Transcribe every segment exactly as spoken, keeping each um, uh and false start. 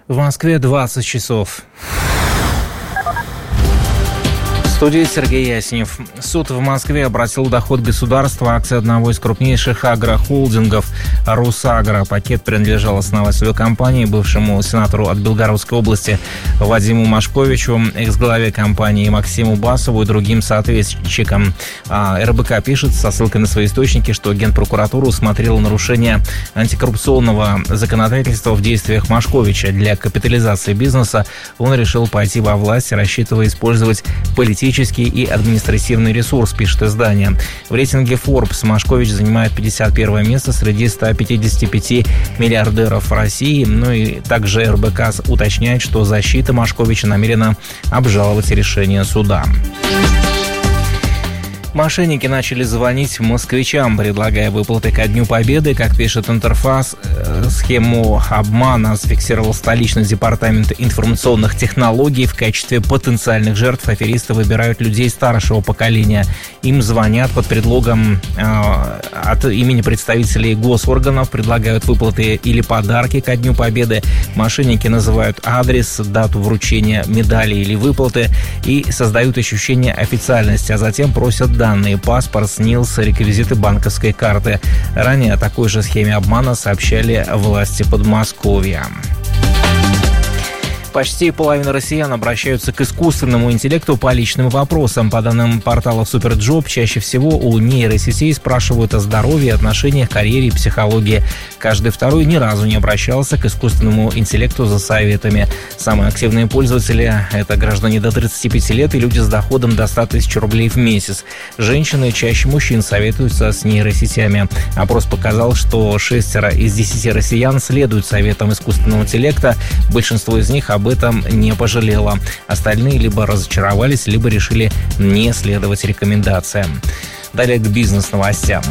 В Москве двадцать часов. В студии Сергей Яснев. Суд в Москве обратил доход государства акции одного из крупнейших агрохолдингов «Русагро». Пакет принадлежал основателю компании, бывшему сенатору от Белгородской области Вадиму Машковичу, экс-главе компании Максиму Басову и другим соответчикам. А эр бэ ка пишет со ссылкой на свои источники, что Генпрокуратура усмотрела нарушение антикоррупционного законодательства в действиях Машковича. Для капитализации бизнеса он решил пойти во власть, рассчитывая использовать политические и административный ресурс, пишет издание. В рейтинге Forbes Машкович занимает пятьдесят первое место среди ста пятидесяти пяти миллиардеров России. Ну и также эр бэ ка уточняет, что защита Машковича намерена обжаловать решение суда. Мошенники начали звонить москвичам, предлагая выплаты ко Дню Победы. Как пишет Интерфакс, схему обмана зафиксировал столичный департамент информационных технологий. В качестве потенциальных жертв аферисты выбирают людей старшего поколения. Им звонят под предлогом э, от имени представителей госорганов, предлагают выплаты или подарки ко Дню Победы. Мошенники называют адрес, дату вручения медали или выплаты и создают ощущение официальности, а затем просят данные: паспорт, СНИЛС, реквизиты банковской карты. Ранее о такой же схеме обмана сообщали власти Подмосковья. Почти половина россиян обращаются к искусственному интеллекту по личным вопросам. По данным портала Суперджоп, чаще всего у нейросетей спрашивают о здоровье, отношениях, карьере и психологии. Каждый второй ни разу не обращался к искусственному интеллекту за советами. Самые активные пользователи – это граждане до тридцати пяти лет и люди с доходом до ста тысяч рублей в месяц. Женщины чаще мужчин советуются с нейросетями. Опрос показал, что шестеро из десяти россиян следуют советам искусственного интеллекта. Большинство из них об этом не пожалело. Остальные либо разочаровались, либо решили не следовать рекомендациям. Далее к бизнес-новостям.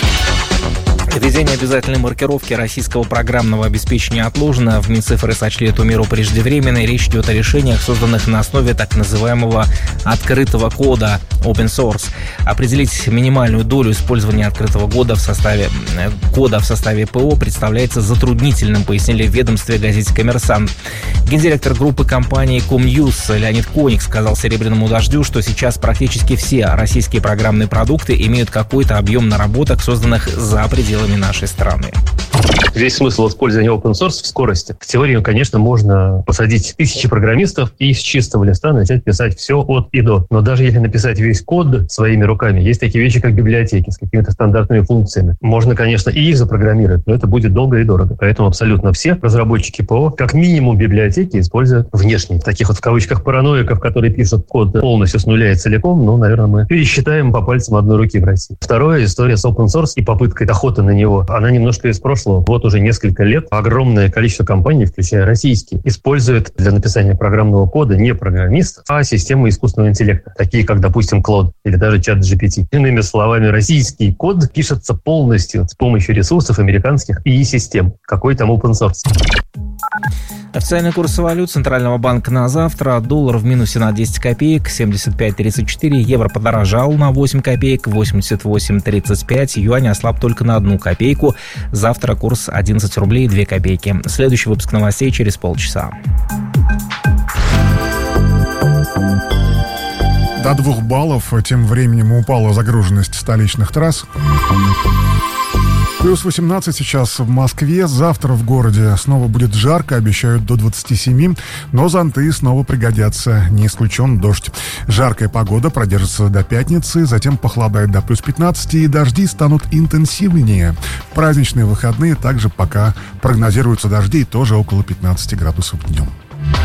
Введение обязательной маркировки российского программного обеспечения отложено. В Минцифры сочли эту меру преждевременной. Речь идет о решениях, созданных на основе так называемого открытого кода open source. Определить минимальную долю использования открытого кода в составе, кода в составе ПО представляется затруднительным, пояснили в ведомстве газете «Коммерсант». Гендиректор группы компании Комньюз Леонид Коник сказал «Серебряному дождю», что сейчас практически все российские программные продукты имеют какой-то объем наработок, созданных за пределами нашей страны. Весь смысл использования open source в скорости. В теории, конечно, можно посадить тысячи программистов и с чистого листа начать писать все от и до. Но даже если написать весь код своими руками, есть такие вещи, как библиотеки с какими-то стандартными функциями. Можно, конечно, и их запрограммировать, но это будет долго и дорого. Поэтому абсолютно все разработчики ПО, как минимум библиотеки, используют внешние. Таких вот в кавычках параноиков, которые пишут код полностью с нуля и целиком, ну, наверное, мы пересчитаем по пальцам одной руки в России. Вторая история с open source и попыткой охоты на него, она немножко из прошлого. Вот уже несколько лет огромное количество компаний, включая российские, используют для написания программного кода не программистов, а системы искусственного интеллекта, такие как, допустим, Клод или даже чат джи пи ти. Иными словами, российский код пишется полностью с помощью ресурсов американских и систем. Какой там open source? Официальный курс валют Центрального банка на завтра. Доллар в минусе на десять копеек, семьдесят пять тридцать четыре. Евро подорожал на восемь копеек, восемьдесят восемь тридцать пять. Юань ослаб только на одну копейку. Завтра курс одиннадцать рублей две копейки. Следующий выпуск новостей через полчаса. До двух баллов. Тем временем упала загруженность столичных трасс. Плюс восемнадцать сейчас в Москве. Завтра в городе снова будет жарко, обещают до двадцати семи. Но зонты снова пригодятся, не исключен дождь. Жаркая погода продержится до пятницы, затем похолодает до плюс пятнадцати, и дожди станут интенсивнее. В праздничные выходные также пока прогнозируются дожди, тоже около пятнадцати градусов днем.